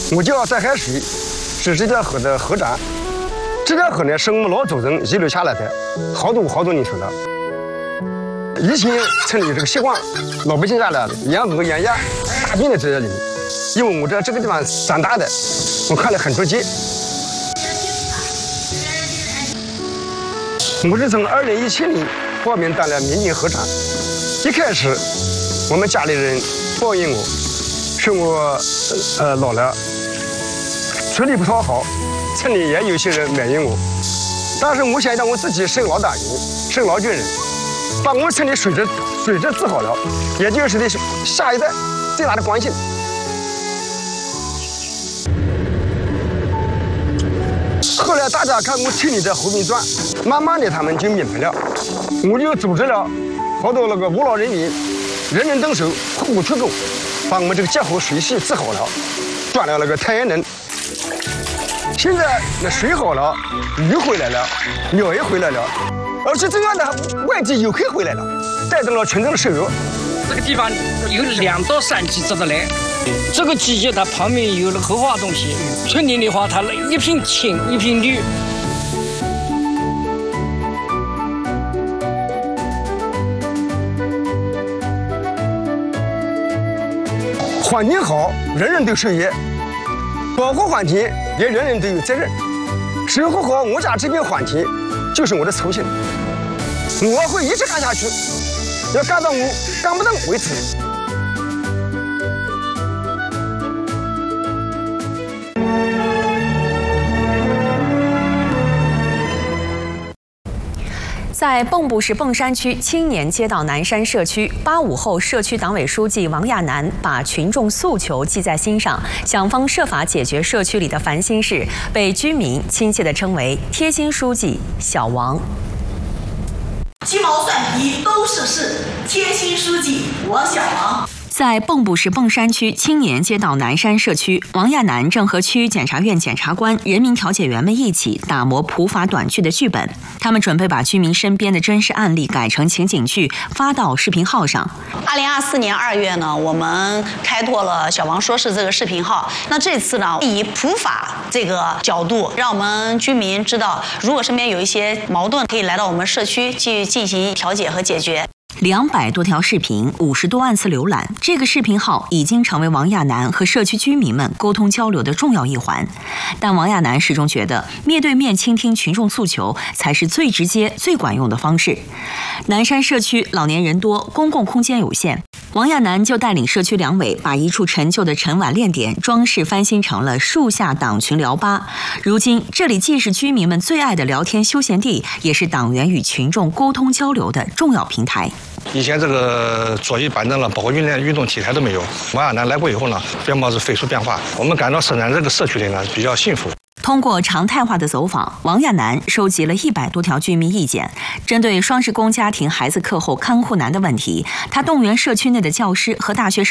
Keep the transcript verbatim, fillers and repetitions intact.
我叫塞海水，是这条河的河站。这条河呢，是我们老祖宗遗留下来的，好多好多年头了。以前村里这个习惯，老百姓家来养鹅养鸭，大便在这里。因为我这这个地方长大的，我看了很多集。我是从二零一七年报名当了民警河长。一开始，我们家里人抱怨我，说我呃老了，处理不讨好，村里也有些人埋怨我。但是我想让我自己任劳任怨，任劳任怨，把我们村里水质水质治好了，也就是对下一代最大的关心。后来大家看我村里的《和平传》，慢慢的他们就明白了，我就组织了好多那个无脑人民，人人动手，户户出工，把我们这个结合水系治好了，装了那个太阳能。现在那水好了，鱼回来了，鸟也回来了，而且这样的外地游客回来了，带动了群众的收入。 这个地方有两到三季值得来。这个季节它旁边有了荷花东西，春天的话它一片青一片绿。 环境好，人人都受益；保护环境也人人都有责任。守护好我家这片环境，就是我的初心。我会一直干下去，要干到我干不动为止。 在蚌埠市蚌山区青年街道南山社区，八五后社区党委书记王亚楠把群众诉求记在心上，想方设法解决社区里的烦心事，被居民亲切地称为“贴心书记小王”。 鸡毛蒜皮都是事，贴心书记王小王。 在蚌埠市蚌山区青年街道南山社区，王亚楠正和区检察院检察官、人民调解员们一起打磨普法短剧的剧本。他们准备把居民身边的真实案例改成情景剧，发到视频号上。 二零二四年二月呢，我们开拓了小王说事这个视频号。那这次呢，以普法这个角度，让我们居民知道，如果身边有一些矛盾，可以来到我们社区去进行调解和解决。 两百多条视频，五十多万次浏览，这个视频号已经成为王亚楠和社区居民们沟通交流的重要一环。但王亚楠始终觉得，面对面倾听群众诉求才是最直接、最管用的方式。南山社区老年人多，公共空间有限，王亚楠就带领社区两委把一处陈旧的陈碗练点装饰翻新成了树下党群聊吧。如今，这里既是居民们最爱的聊天休闲地，也是党员与群众沟通交流的重要平台。 以前这个桌椅板凳了，包括运动运动器材都没有。王亚楠来过以后呢，面貌是飞速变化。我们感到生产这个社区里呢比较幸福。 通过常态化的走访，王亚楠收集了一百多条居民意见。针对双职工家庭孩子课后看护难的问题，他动员社区内的教师和大学生